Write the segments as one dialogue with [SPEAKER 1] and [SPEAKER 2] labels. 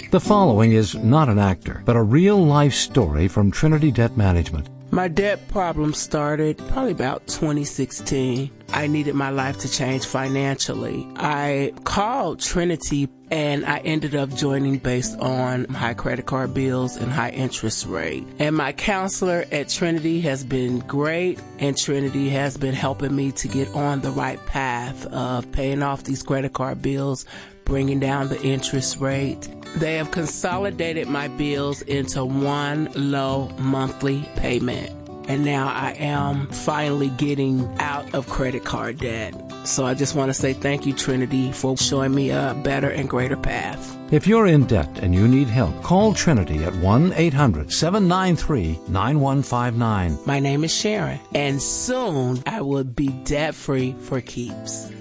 [SPEAKER 1] The following is not an actor, but a real-life story from Trinity Debt Management.
[SPEAKER 2] My debt problem started probably about 2016. I needed my life to change financially. I called Trinity and I ended up joining based on high credit card bills and high interest rate. And my counselor at Trinity has been great, and Trinity has been helping me to get on the right path of paying off these credit card bills, bringing down the interest rate. They have consolidated my bills into one low monthly payment. And now I am finally getting out of credit card debt. So I just want to say thank you, Trinity, for showing me a better and greater path.
[SPEAKER 1] If you're in debt and you need help, call Trinity at 1-800-793-9159.
[SPEAKER 2] My name is Sharon, and soon I will be debt-free for keeps.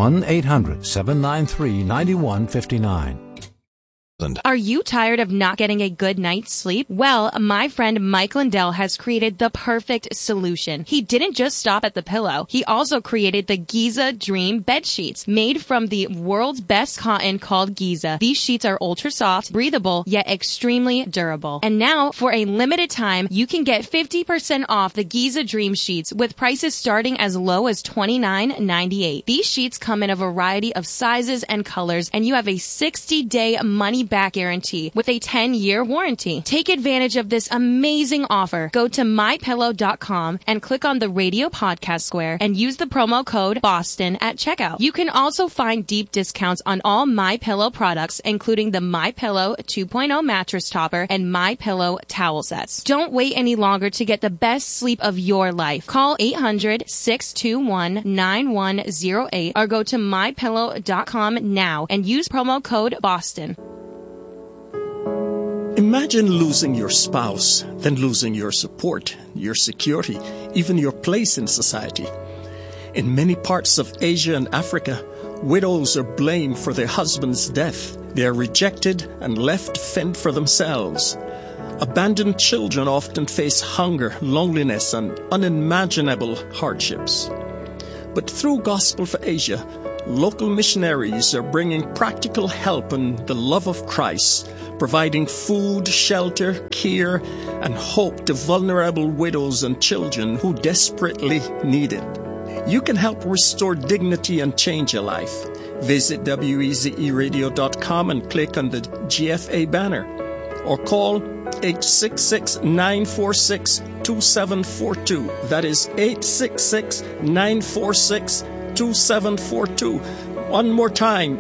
[SPEAKER 1] 1-800-793-9159.
[SPEAKER 3] Are you tired of not getting a good night's sleep? Well, my friend Mike Lindell has created the perfect solution. He didn't just stop at the pillow. He also created the Giza Dream bed sheets, made from the world's best cotton called Giza. These sheets are ultra soft, breathable, yet extremely durable. And now, for a limited time, you can get 50% off the Giza Dream sheets with prices starting as low as $29.98. These sheets come in a variety of sizes and colors, and you have a 60-day money back guarantee with a 10-year warranty. Take advantage of this amazing offer. Go to mypillow.com and click on the radio podcast square and use the promo code BOSTON at checkout. You can also find deep discounts on all MyPillow products, including the MyPillow 2.0 mattress topper and MyPillow towel sets. Don't wait any longer to get the best sleep of your life. Call 800-621-9108 or go to mypillow.com now and use promo code BOSTON.
[SPEAKER 4] Imagine losing your spouse, then losing your support, your security, even your place in society. In many parts of Asia and Africa, widows are blamed for their husband's death. They are rejected and left to fend for themselves. Abandoned children often face hunger, loneliness, and unimaginable hardships. But through Gospel for Asia, local missionaries are bringing practical help and the love of Christ, providing food, shelter, care, and hope to vulnerable widows and children who desperately need it. You can help restore dignity and change a life. Visit wezeradio.com and click on the GFA banner, or call 866-946-2742. That is 866-946-2742. One more time,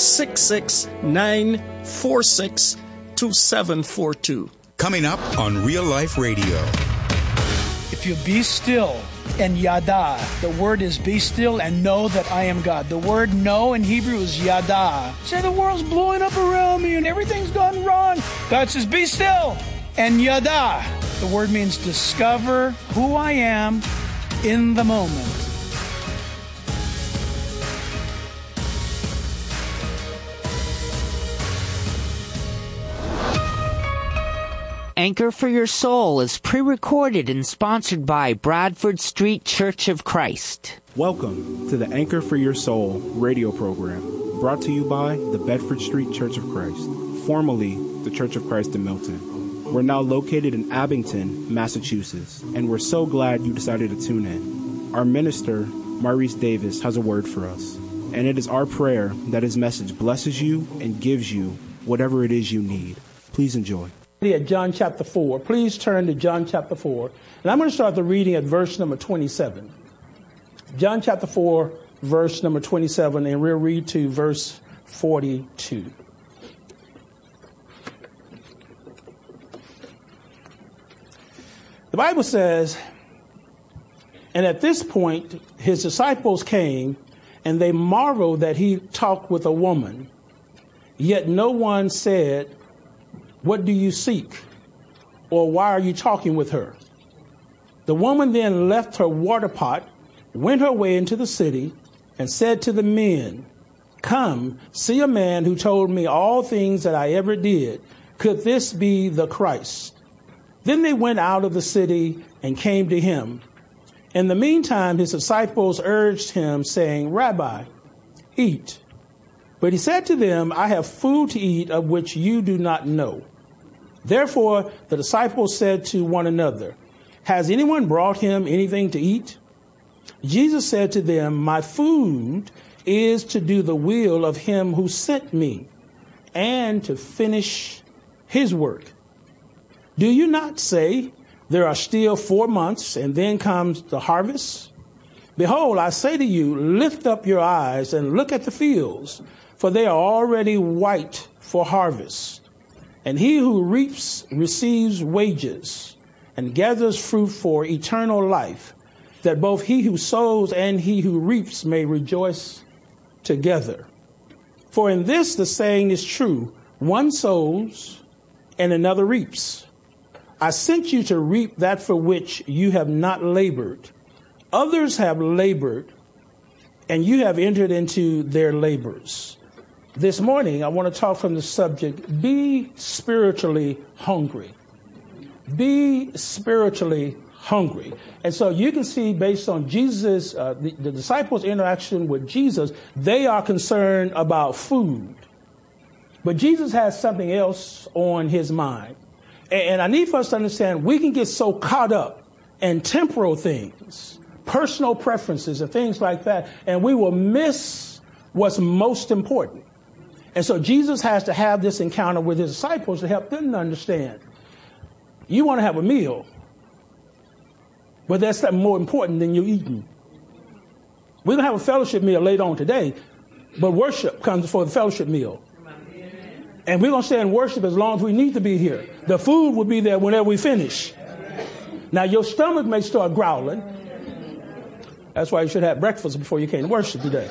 [SPEAKER 4] 866-946-2742.
[SPEAKER 5] Coming up on Real Life Radio.
[SPEAKER 6] If you be still and yada, the word is be still and know that I am God. The word know in Hebrew is yada. Say the world's blowing up around me and everything's gone wrong. God says be still and yada. The word means discover who I am in the moment.
[SPEAKER 7] Anchor for Your Soul is pre-recorded and sponsored by Bradford Street Church of Christ.
[SPEAKER 8] Welcome to the Anchor for Your Soul radio program, brought to you by the Bedford Street Church of Christ, formerly the Church of Christ in Milton. We're now located in Abington, Massachusetts, and we're so glad you decided to tune in. Our minister, Maurice Davis, has a word for us, and it is our prayer that his message blesses you and gives you whatever it is you need. Please enjoy.
[SPEAKER 6] At John chapter 4. Please turn to John chapter 4. And I'm going to start the reading at verse number 27. John chapter 4, verse number 27, and we'll read to verse 42. The Bible says, and at this point his disciples came, and they marveled that he talked with a woman. Yet no one said, "What do you seek?" or "Why are you talking with her?" The woman then left her water pot, went her way into the city, and said to the men, "Come, see a man who told me all things that I ever did. Could this be the Christ?" Then they went out of the city and came to him. In the meantime, his disciples urged him, saying, "Rabbi, eat." But he said to them, I have food to eat of which you do not know. Therefore, the disciples said to one another, has anyone brought him anything to eat? Jesus said to them, my food is to do the will of him who sent me and to finish his work. Do you not say, there are still 4 months and then comes the harvest? Behold, I say to you, lift up your eyes and look at the fields, for they are already white for harvest. And he who reaps receives wages and gathers fruit for eternal life, that both he who sows and he who reaps may rejoice together. For in this the saying is true, one sows and another reaps. I sent you to reap that for which you have not labored. Others have labored, and you have entered into their labors. This morning, I want to talk from the subject, be spiritually hungry. Be spiritually hungry. And so you can see, based on Jesus, the disciples' interaction with Jesus, they are concerned about food. But Jesus has something else on his mind. And I need for us to understand, we can get so caught up in temporal things, personal preferences and things like that, and we will miss what's most important. And so Jesus has to have this encounter with his disciples to help them to understand. You want to have a meal, but that's something more important than you eating. We're going to have a fellowship meal later on today, but worship comes before the fellowship meal. And we're going to stay in worship as long as we need to be here. The food will be there whenever we finish. Now, your stomach may start growling. That's why you should have breakfast before you came to worship today.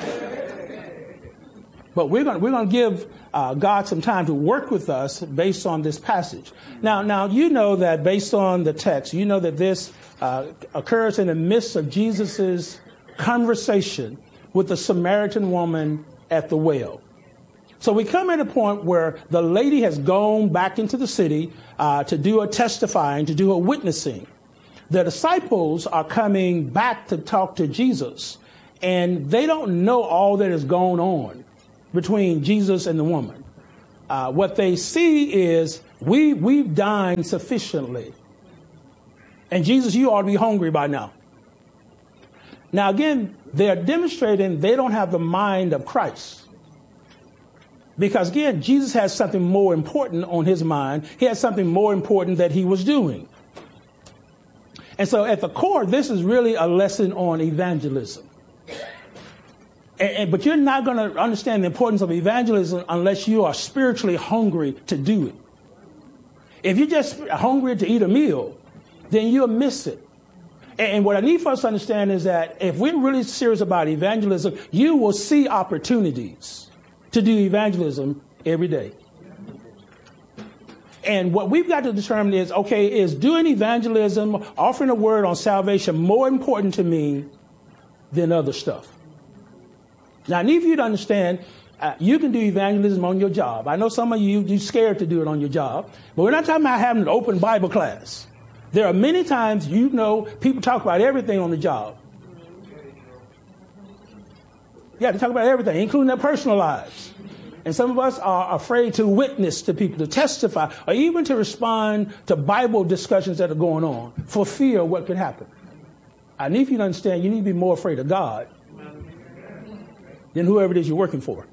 [SPEAKER 6] But we're going to give God some time to work with us based on this passage. Now, you know that based on the text, you know that this occurs in the midst of Jesus's conversation with the Samaritan woman at the well. So we come at a point where the lady has gone back into the city to do a testifying, to do a witnessing. The disciples are coming back to talk to Jesus, and they don't know all that is going on between Jesus and the woman. What they see is, we've dined sufficiently. And Jesus, you ought to be hungry by now. Now, again, they're demonstrating they don't have the mind of Christ. Because, again, Jesus has something more important on his mind. He had something more important that he was doing. And so at the core, this is really a lesson on evangelism. But you're not going to understand the importance of evangelism unless you are spiritually hungry to do it. If you're just hungry to eat a meal, then you'll miss it. And what I need for us to understand is that if we're really serious about evangelism, you will see opportunities to do evangelism every day. And what we've got to determine is, okay, is doing evangelism, offering a word on salvation more important to me than other stuff? Now, I need for you to understand, you can do evangelism on your job. I know some of you're scared to do it on your job, but we're not talking about having an open Bible class. There are many times, people talk about everything on the job. Yeah, they talk about everything, including their personal lives. And some of us are afraid to witness to people, to testify, or even to respond to Bible discussions that are going on for fear of what could happen. I need for you to understand, you need to be more afraid of God than whoever it is you're working for.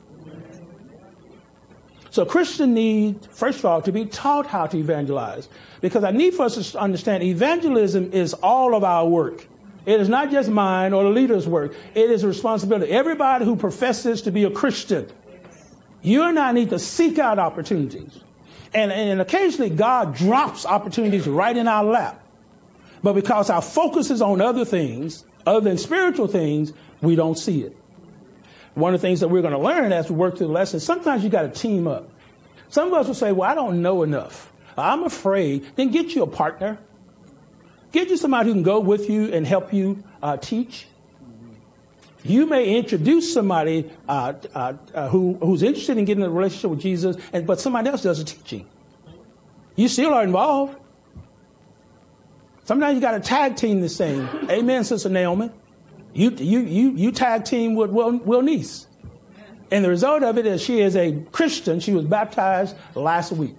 [SPEAKER 6] So Christians need, first of all, to be taught how to evangelize. Because I need for us to understand evangelism is all of our work. It is not just mine or the leader's work. It is a responsibility. Everybody who professes to be a Christian, you and I need to seek out opportunities. And occasionally God drops opportunities right in our lap. But because our focus is on other things, other than spiritual things, we don't see it. One of the things that we're going to learn as we work through the lesson, sometimes you got to team up. Some of us will say, well, I don't know enough. I'm afraid. Then get you a partner. Get you somebody who can go with you and help you teach. You may introduce somebody who's interested in getting a relationship with Jesus, but somebody else does the teaching. You still are involved. Sometimes you got to tag team this thing. Amen, Sister Naomi. You tag team with Will Neese. And the result of it is she is a Christian. She was baptized last week.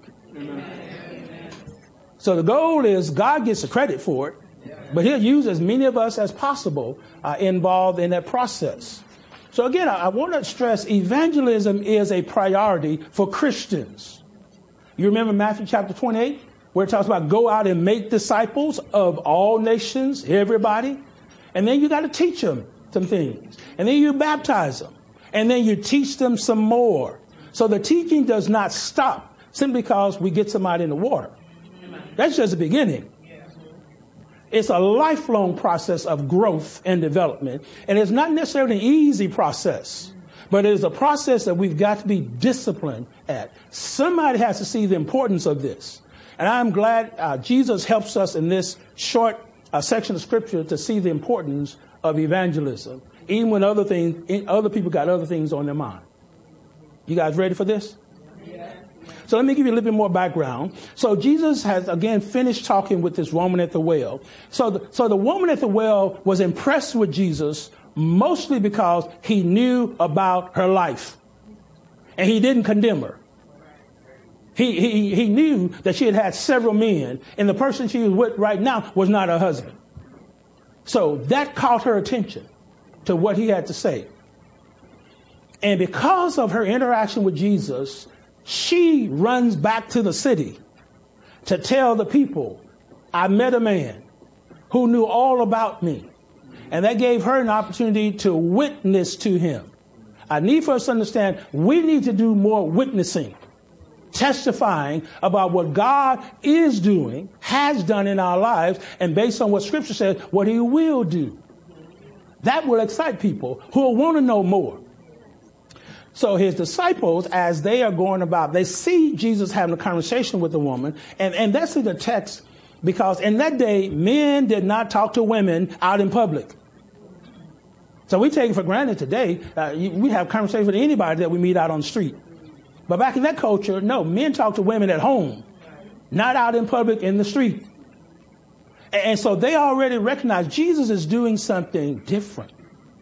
[SPEAKER 6] So the goal is God gets the credit for it, but he'll use as many of us as possible involved in that process. So again, I want to stress evangelism is a priority for Christians. You remember Matthew chapter 28, where it talks about go out and make disciples of all nations, everybody. And then you got to teach them some things. And then you baptize them. And then you teach them some more. So the teaching does not stop simply because we get somebody in the water. That's just the beginning. It's a lifelong process of growth and development. And it's not necessarily an easy process, but it is a process that we've got to be disciplined at. Somebody has to see the importance of this. And I'm glad Jesus helps us in this short section of scripture to see the importance of evangelism, even when other people got other things on their mind. You guys ready for this? Yeah. So let me give you a little bit more background. So Jesus has, again, finished talking with this woman at the well. So the woman at the well was impressed with Jesus mostly because he knew about her life. And he didn't condemn her. He knew that she had had several men, and the person she was with right now was not her husband. So that caught her attention to what he had to say. And because of her interaction with Jesus, she runs back to the city to tell the people, I met a man who knew all about me. And that gave her an opportunity to witness to him. I need for us to understand we need to do more witnessing, testifying about what God is doing, has done in our lives, and based on what Scripture says, what he will do. That will excite people who will want to know more. So his disciples, as they are going about, they see Jesus having a conversation with the woman. And that's in the text, because in that day, men did not talk to women out in public. So we take it for granted today. We have conversations with anybody that we meet out on the street. But back in that culture, no, men talk to women at home, not out in public in the street. And so they already recognize Jesus is doing something different.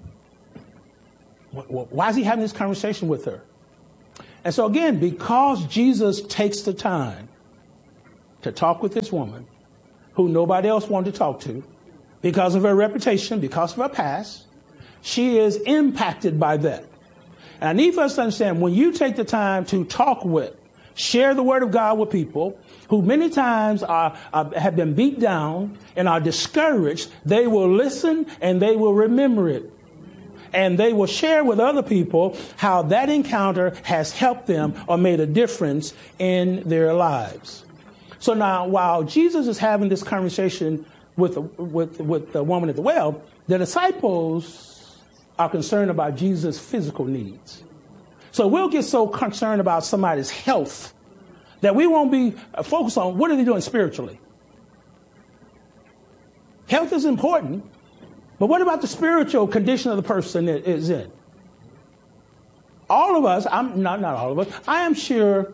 [SPEAKER 6] Why is he having this conversation with her? And so again, because Jesus takes the time to talk with this woman who nobody else wanted to talk to, because of her reputation, because of her past, she is impacted by that. And I need for us to understand, when you take the time to talk with, share the word of God with people who many times have been beat down and are discouraged, they will listen and they will remember it. And they will share with other people how that encounter has helped them or made a difference in their lives. So now, while Jesus is having this conversation with the woman at the well, the disciples are concerned about Jesus' physical needs. So we'll get so concerned about somebody's health that we won't be focused on what are they doing spiritually. Health is important, but what about the spiritual condition of the person that is in? All of us, not all of us, I am sure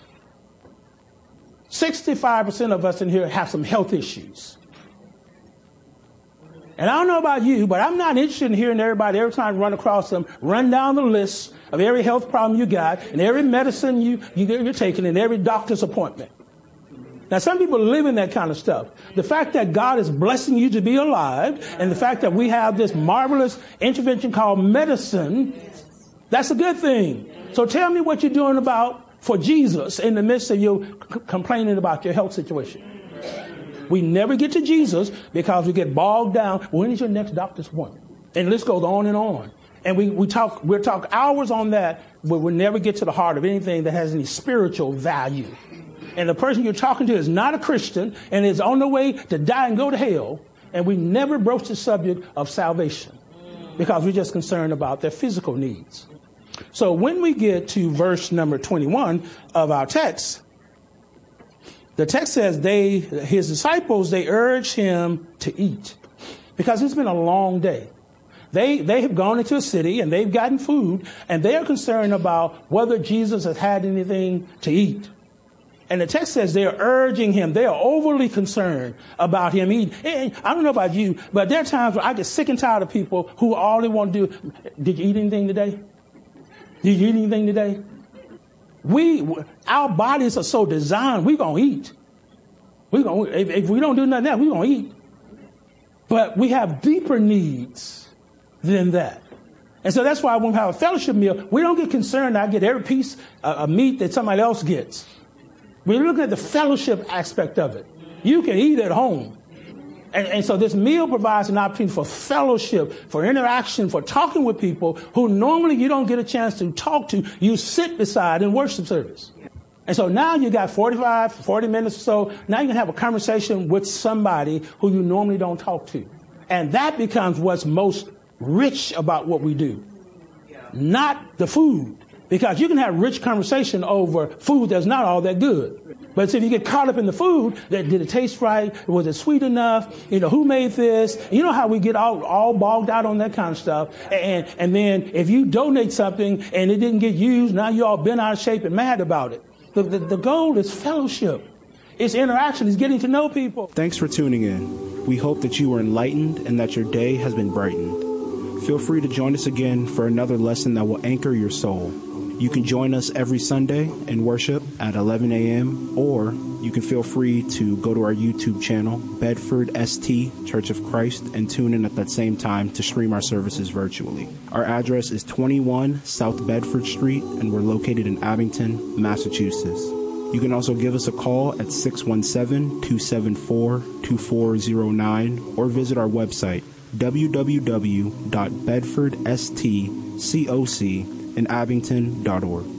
[SPEAKER 6] 65% of us in here have some health issues. And I don't know about you, but I'm not interested in hearing everybody every time I run across them, run down the list of every health problem you got and every medicine you're taking and every doctor's appointment. Now, some people live in that kind of stuff. The fact that God is blessing you to be alive and the fact that we have this marvelous intervention called medicine, that's a good thing. So tell me what you're doing for Jesus in the midst of you complaining about your health situation. We never get to Jesus because we get bogged down. When is your next doctor's appointment? And the list goes on and on. And we'll talk hours on that, but we'll never get to the heart of anything that has any spiritual value. And the person you're talking to is not a Christian and is on the way to die and go to hell. And we never broach the subject of salvation because we're just concerned about their physical needs. So when we get to verse number 21 of our text, the text says his disciples, they urged him to eat because it's been a long day. They have gone into a city and they've gotten food and they are concerned about whether Jesus has had anything to eat. And the text says they're urging him. They are overly concerned about him eating. And I don't know about you, but there are times where I get sick and tired of people who all they want to do, did you eat anything today? Did you eat anything today? Our bodies are so designed, we're going to eat. If we don't do nothing else, we're going to eat. But we have deeper needs than that. And so that's why when we have a fellowship meal, we don't get concerned that I get every piece of meat that somebody else gets. We're looking at the fellowship aspect of it. You can eat at home. And so this meal provides an opportunity for fellowship, for interaction, for talking with people who normally you don't get a chance to talk to. You sit beside in worship service. And so now you got 40 minutes or so. Now you can have a conversation with somebody who you normally don't talk to. And that becomes what's most rich about what we do, not the food. Because you can have rich conversation over food that's not all that good. But if you get caught up in the food, did it taste right? Was it sweet enough? Who made this? You know how we get all bogged out on that kind of stuff. And then if you donate something and it didn't get used, now you all bent out of shape and mad about it. The goal is fellowship. It's interaction. It's getting to know people.
[SPEAKER 8] Thanks for tuning in. We hope that you were enlightened and that your day has been brightened. Feel free to join us again for another lesson that will anchor your soul. You can join us every Sunday in worship at 11 a.m. or you can feel free to go to our YouTube channel, Bedford ST Church of Christ, and tune in at that same time to stream our services virtually. Our address is 21 South Bedford Street, and we're located in Abington, Massachusetts. You can also give us a call at 617-274-2409 or visit our website, www.bedfordstcoc.org. in Abington.org.